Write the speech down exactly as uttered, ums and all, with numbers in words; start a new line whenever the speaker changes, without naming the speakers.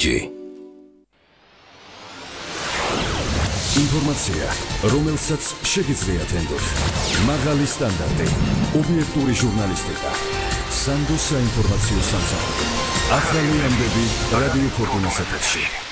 Energy. Informacja, რომელსაც შეგიძლიათ ენდოთ. მაღალი სტანდარტი, ობიექტური ჟურნალისტიკა. სანდოს საინფორმაციო სამსახური. ახალი ამბები რადიო ფორტუნას ეთერში.